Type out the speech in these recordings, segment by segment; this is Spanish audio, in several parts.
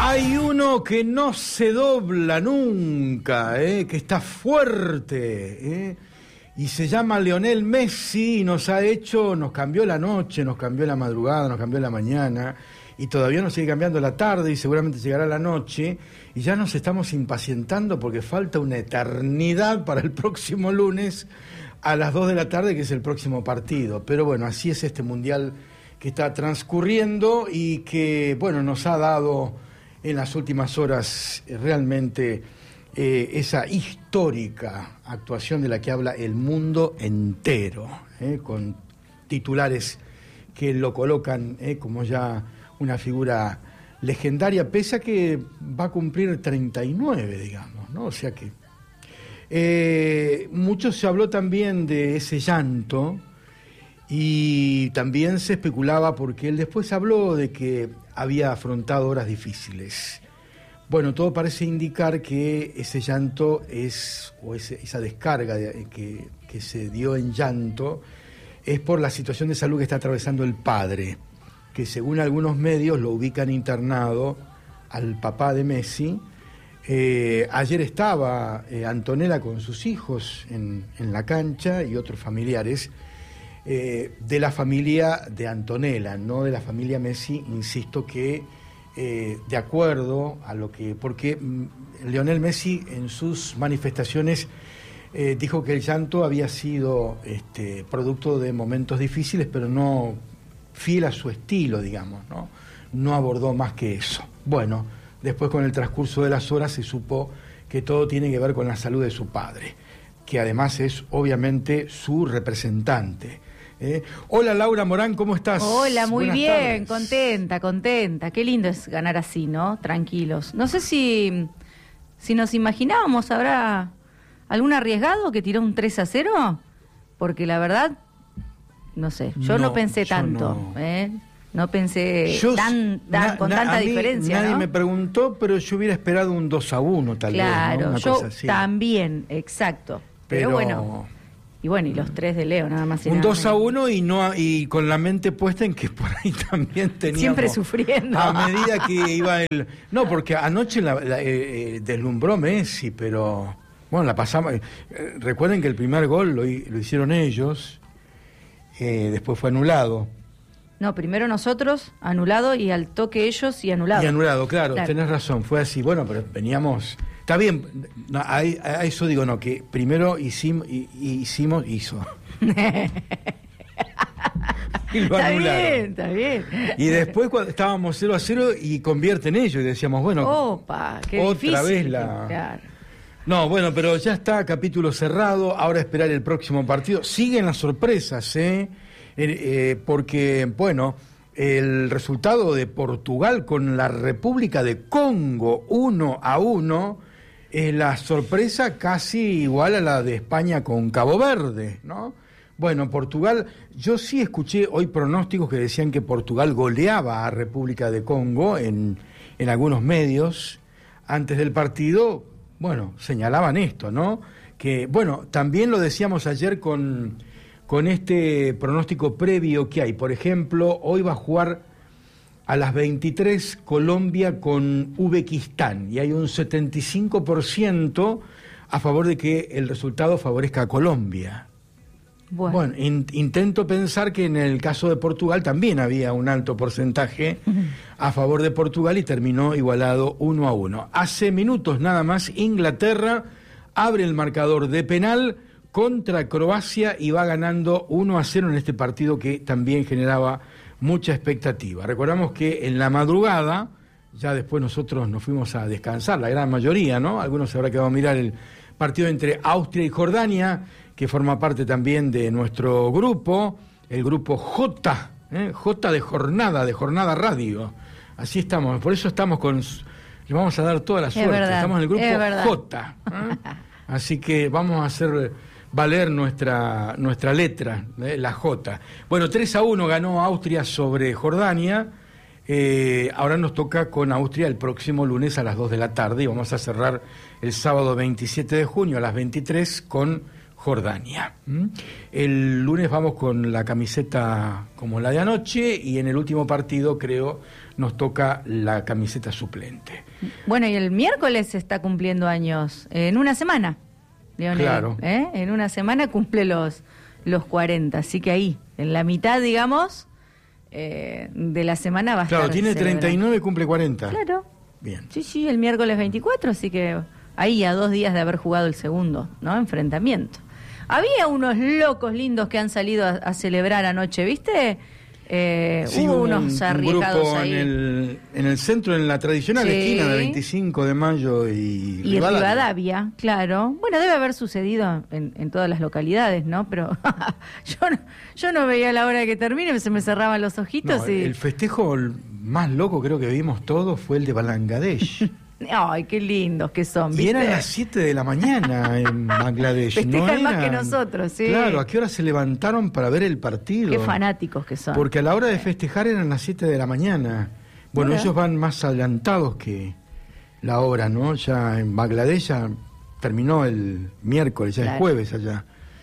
Hay uno que no se dobla nunca, que está fuerte, y se llama Lionel Messi y nos cambió la noche, nos cambió la madrugada, nos cambió la mañana, y todavía nos sigue cambiando la tarde y seguramente llegará la noche, y ya nos estamos impacientando porque falta una eternidad para el próximo lunes a las 2 de la tarde, que es el próximo partido. Pero bueno, así es este mundial que está transcurriendo y que, bueno, nos ha dado en las últimas horas realmente esa histórica actuación de la que habla el mundo entero, con titulares que lo colocan como ya una figura legendaria, pese a que va a cumplir 39, digamos, ¿no? O sea que mucho se habló también de ese llanto y también se especulaba porque él después habló de que había afrontado horas difíciles. Bueno, todo parece indicar que ese llanto esa descarga que se dio en llanto es por la situación de salud que está atravesando el padre, que según algunos medios lo ubican internado al papá de Messi. Ayer estaba Antonella con sus hijos en la cancha y otros familiares de la familia de Antonella, no de la familia Messi, insisto que de acuerdo a lo que... Porque Lionel Messi en sus manifestaciones dijo que el llanto había sido producto de momentos difíciles, pero no fiel a su estilo, digamos, no abordó más que eso. Bueno, después con el transcurso de las horas se supo que todo tiene que ver con la salud de su padre, que además es obviamente su representante. Hola Laura Morán, ¿cómo estás? Hola, muy Buenas bien, tardes. contenta. Qué lindo es ganar así, ¿no? Tranquilos. No sé si nos imaginábamos, ¿habrá algún arriesgado que tiró un 3-0? Porque la verdad, no sé, yo no pensé tanto, no pensé con tanta diferencia. Nadie ¿no? me preguntó, pero yo hubiera esperado un 2-1 tal vez, ¿no? Claro, Una yo cosa así. también, exacto. Pero bueno... Y bueno, y los 3 de Leo, nada más. Un 2-1 y con la mente puesta en que por ahí también teníamos... Siempre sufriendo. A medida que iba el... No, porque anoche deslumbró Messi, pero... Bueno, la pasamos... recuerden que el primer gol lo hicieron ellos, después fue anulado. No, primero nosotros, anulado, y al toque ellos y anulado. Y anulado, claro, tenés razón, fue así. Bueno, pero veníamos... Está bien, no, a eso digo, no, que primero hizo. Y lo anularon. Está bien. Y después cuando estábamos 0-0 y convierten ellos y decíamos, bueno, opa, qué otra difícil, vez claro. No, bueno, pero ya está, capítulo cerrado, ahora esperar el próximo partido. Siguen las sorpresas, porque, bueno, el resultado de Portugal con la República de Congo 1-1, la sorpresa casi igual a la de España con Cabo Verde, ¿no? Bueno, Portugal, yo sí escuché hoy pronósticos que decían que Portugal goleaba a República de Congo en algunos medios antes del partido. Bueno, señalaban esto, ¿no? Que, bueno, también lo decíamos ayer con este pronóstico previo que hay. Por ejemplo, hoy va a jugar a las 23 Colombia con Uzbekistán y hay un 75% a favor de que el resultado favorezca a Colombia. Bueno, intento pensar que en el caso de Portugal también había un alto porcentaje a favor de Portugal y terminó igualado 1-1. Hace minutos nada más Inglaterra abre el marcador de penal contra Croacia y va ganando 1-0 en este partido que también generaba mucha expectativa. Recordamos que en la madrugada, ya después nosotros nos fuimos a descansar, la gran mayoría, ¿no? Algunos se habrá quedado a mirar el partido entre Austria y Jordania, que forma parte también de nuestro grupo, el grupo J, J de Jornada Radio. Así estamos, por eso estamos le vamos a dar toda la suerte. Estamos en el grupo J. Así que vamos a hacer valer nuestra letra, la J. Bueno, 3-1 ganó Austria sobre Jordania. Ahora nos toca con Austria el próximo lunes a las 2 de la tarde y vamos a cerrar el sábado 27 de junio a las 23 con Jordania. El lunes vamos con la camiseta como la de anoche y en el último partido, creo, nos toca la camiseta suplente. Bueno, y el miércoles se está cumpliendo años, en una semana, Lionel. Claro. En una semana cumple los 40, así que ahí, en la mitad, digamos, de la semana va a estar. Claro, tiene celebrando. 39, cumple 40. Claro. Bien. Sí, el miércoles 24, así que ahí a 2 días de haber jugado el segundo, ¿no? Enfrentamiento. Había unos locos lindos que han salido a celebrar anoche, ¿viste? Sí, hubo unos arriesgados un grupo ahí. en el centro, en la tradicional Sí. esquina de 25 de mayo y Rivadavia, claro. Bueno, debe haber sucedido en todas las localidades, ¿no? Pero yo no veía la hora de que termine, se me cerraban los ojitos No, y... el festejo más loco creo que vimos todos fue el de Bangladesh. Ay, qué lindos que son, Y ¿viste? eran las 7 de la mañana en Bangladesh. Festejan no más que eran- nosotros, sí. Claro, ¿a qué hora se levantaron para ver el partido? Qué fanáticos que son. Porque a la hora de festejar eran las 7 de la mañana. Bueno, Mira. ellos van más adelantados que la hora, ¿no? Ya en Bangladesh ya terminó el miércoles, ya Claro. es jueves allá.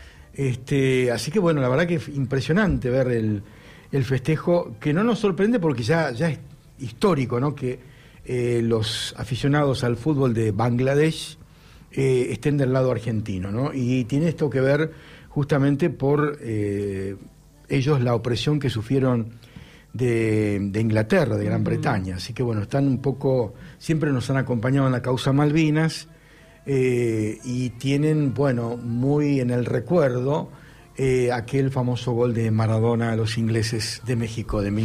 Así que bueno, la verdad que es impresionante ver el festejo, que no nos sorprende porque ya es histórico, ¿no? Que los aficionados al fútbol de Bangladesh estén del lado argentino, ¿no? Y tiene esto que ver justamente por ellos la opresión que sufrieron de Inglaterra, de Gran Bretaña. Así que bueno, están un poco, siempre nos han acompañado en la causa Malvinas y tienen, bueno, muy en el recuerdo aquel famoso gol de Maradona a los ingleses de México de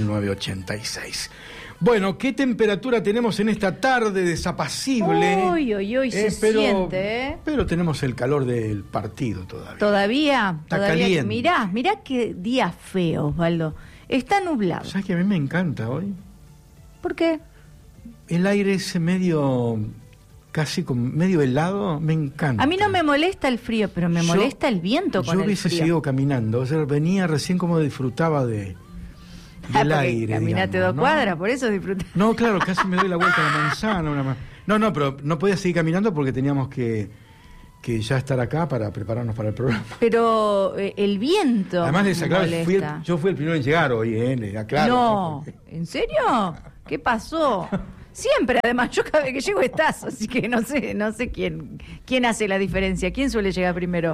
1986. Bueno, ¿qué temperatura tenemos en esta tarde desapacible? Uy, se siente, ¿eh? Pero tenemos el calor del partido todavía. Todavía. caliente. Mirá qué día feo, Osvaldo. Está nublado. ¿Sabes que a mí me encanta hoy? ¿Por qué? El aire ese medio, casi con medio helado, me encanta. A mí no me molesta el frío, pero me molesta el viento con yo el hubiese frío. seguido caminando, o sea, venía recién como disfrutaba del Porque aire. caminaste digamos, 2 ¿no? cuadras, por eso disfruté. No, claro, casi me doy la vuelta a la manzana. No, pero no podía seguir caminando porque teníamos que ya estar acá para prepararnos para el programa. Pero el viento Además les aclaro, molesta. yo fui el primero en llegar hoy, les aclaro. No, porque- ¿en serio? ¿Qué pasó? Siempre, además, yo cada vez que llego estás, así que no sé quién hace la diferencia, quién suele llegar primero.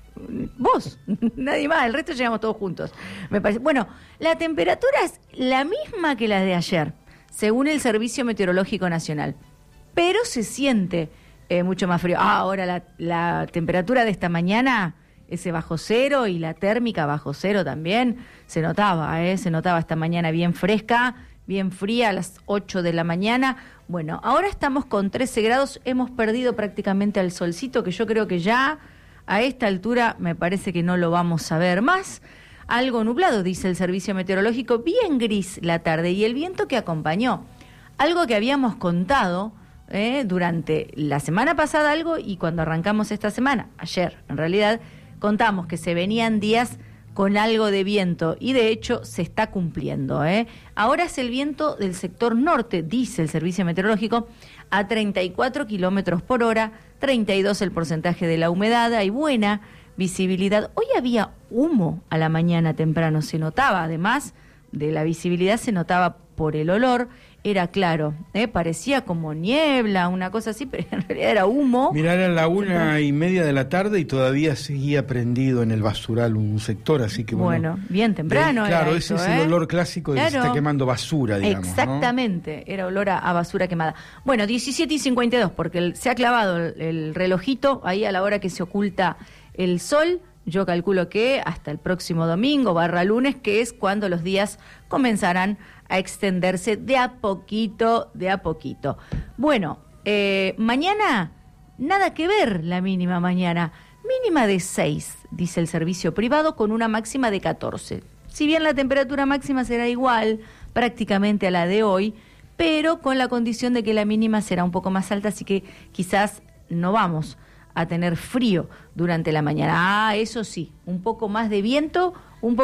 Vos, nadie más, el resto llegamos todos juntos. Me parece. Bueno, la temperatura es la misma que la de ayer, según el Servicio Meteorológico Nacional, pero se siente mucho más frío. Ahora la temperatura de esta mañana, ese bajo cero y la térmica bajo cero también, se notaba esta mañana bien fresca, bien fría a las 8 de la mañana. Bueno, ahora estamos con 13 grados, hemos perdido prácticamente al solcito, que yo creo que ya a esta altura me parece que no lo vamos a ver más. Algo nublado, dice el Servicio Meteorológico, bien gris la tarde y el viento que acompañó. Algo que habíamos contado durante la semana pasada algo y cuando arrancamos esta semana, ayer en realidad, contamos que se venían días con algo de viento y de hecho se está cumpliendo. Ahora es el viento del sector norte, dice el Servicio Meteorológico, a 34 kilómetros por hora, 32 el porcentaje de la humedad, hay buena visibilidad. Hoy había humo a la mañana temprano, se notaba, además de la visibilidad, se notaba por el olor, era claro, parecía como niebla, una cosa así, pero en realidad era humo. Mirá, era la 1:30 de la tarde y todavía seguía prendido en el basural un sector, así que bueno, bien temprano. Claro, era ese eso, es el olor clásico de que se está quemando basura, digamos. Exactamente, ¿no? Era olor a basura quemada. Bueno, 17:52, porque se ha clavado el relojito ahí a la hora que se oculta el sol. Yo calculo que hasta el próximo domingo / lunes, que es cuando los días comenzarán a extenderse de a poquito, de a poquito. Bueno, mañana, nada que ver la mínima mañana. Mínima de 6, dice el servicio privado, con una máxima de 14. Si bien la temperatura máxima será igual prácticamente a la de hoy, pero con la condición de que la mínima será un poco más alta, así que quizás no vamos a tener frío durante la mañana. Eso sí, un poco más de viento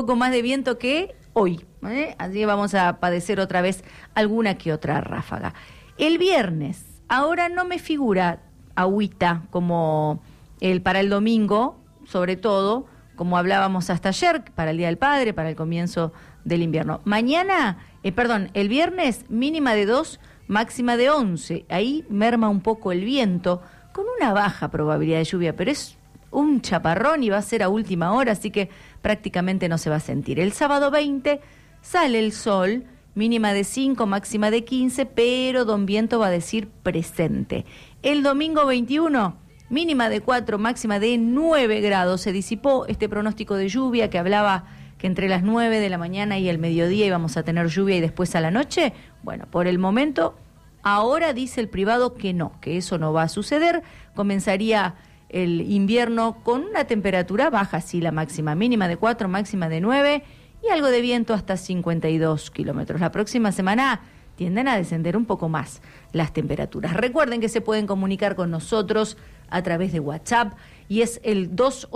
que hoy. Así vamos a padecer otra vez alguna que otra ráfaga. El viernes, ahora no me figura agüita como para el domingo, sobre todo, como hablábamos hasta ayer, para el Día del Padre, para el comienzo del invierno. El viernes, mínima de 2, máxima de 11. Ahí merma un poco el viento, con una baja probabilidad de lluvia, pero es un chaparrón y va a ser a última hora, así que prácticamente no se va a sentir. El sábado 20 sale el sol, mínima de 5, máxima de 15, pero don Viento va a decir presente. El domingo 21, mínima de 4, máxima de 9 grados. Se disipó este pronóstico de lluvia que hablaba que entre las 9 de la mañana y el mediodía íbamos a tener lluvia y después a la noche. Bueno, por el momento, ahora dice el privado que no, que eso no va a suceder. Comenzaría el invierno con una temperatura baja, sí, la máxima, mínima de 4, máxima de 9 y algo de viento hasta 52 kilómetros. La próxima semana tienden a descender un poco más las temperaturas. Recuerden que se pueden comunicar con nosotros a través de WhatsApp y es el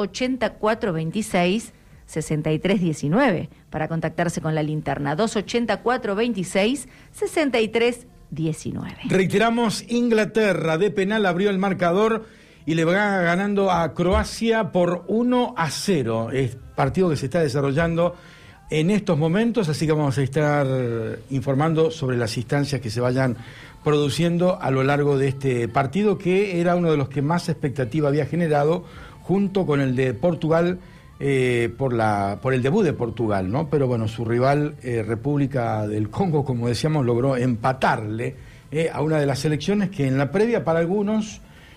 280-426-6319 para contactarse con la linterna. 280-426-6319. Reiteramos, Inglaterra de penal abrió el marcador y le va ganando a Croacia por 1-0. Es partido que se está desarrollando en estos momentos, así que vamos a estar informando sobre las instancias que se vayan produciendo a lo largo de este partido, que era uno de los que más expectativa había generado, junto con el de Portugal, por el debut de Portugal, ¿no? Pero bueno, su rival, República del Congo, como decíamos, logró empatarle a una de las selecciones que en la previa para algunos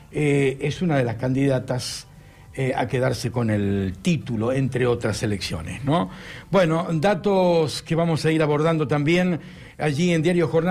es una de las candidatas a quedarse con el título, entre otras selecciones, ¿no? Bueno, datos que vamos a ir abordando también allí en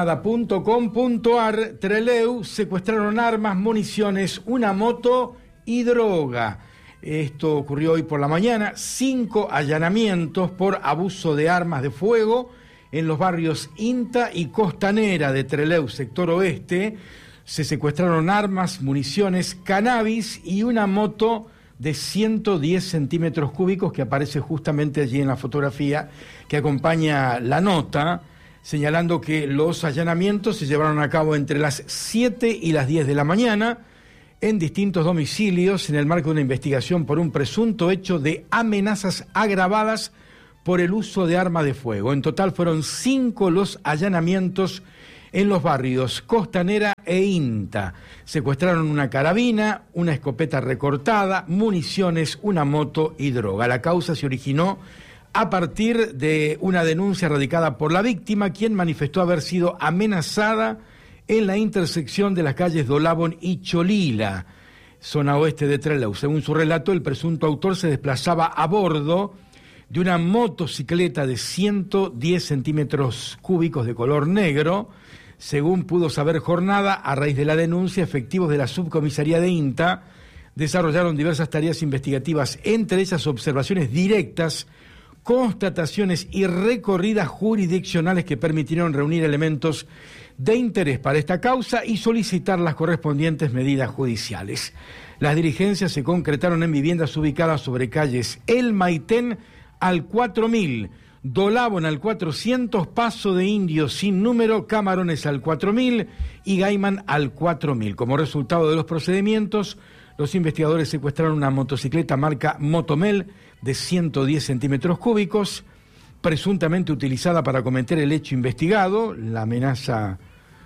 diariojornada.com.ar. Trelew, secuestraron armas, municiones, una moto y droga. Esto ocurrió hoy por la mañana. 5 allanamientos por abuso de armas de fuego en los barrios Inta y Costanera de Trelew, sector oeste. Se secuestraron armas, municiones, cannabis y una moto de 110 centímetros cúbicos que aparece justamente allí en la fotografía que acompaña la nota, señalando que los allanamientos se llevaron a cabo entre las 7 y las 10 de la mañana en distintos domicilios en el marco de una investigación por un presunto hecho de amenazas agravadas por el uso de arma de fuego. En total fueron 5 los allanamientos en los barrios Costanera e Inta. Secuestraron una carabina, una escopeta recortada, municiones, una moto y droga. La causa se originó a partir de una denuncia radicada por la víctima, quien manifestó haber sido amenazada en la intersección de las calles Dolabón y Cholila, zona oeste de Trelew. Según su relato, el presunto autor se desplazaba a bordo de una motocicleta de 110 centímetros cúbicos de color negro. Según pudo saber Jornada, a raíz de la denuncia, efectivos de la subcomisaría de Inta desarrollaron diversas tareas investigativas, entre ellas observaciones directas, constataciones y recorridas jurisdiccionales que permitieron reunir elementos de interés para esta causa y solicitar las correspondientes medidas judiciales. Las diligencias se concretaron en viviendas ubicadas sobre calles El Maitén al 4000, Dolabón al 400, Paso de Indios sin número, Camarones al 4000 y Gaiman al 4000. Como resultado de los procedimientos, los investigadores secuestraron una motocicleta marca Motomel de 110 centímetros cúbicos, presuntamente utilizada para cometer el hecho investigado, la amenaza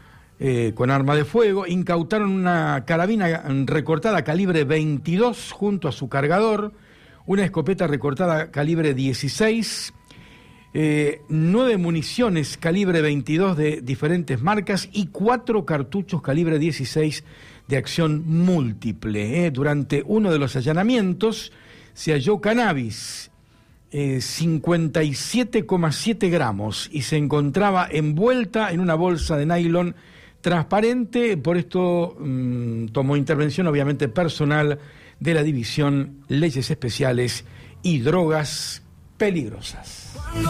con arma de fuego. Incautaron una carabina recortada calibre 22 junto a su cargador, una escopeta recortada calibre 16, 9 municiones calibre 22 de diferentes marcas y 4 cartuchos calibre 16 de acción múltiple. Durante uno de los allanamientos se halló cannabis, 57,7 gramos, y se encontraba envuelta en una bolsa de nylon transparente. Por esto tomó intervención, obviamente, personal de la División Leyes Especiales y Drogas Peligrosas.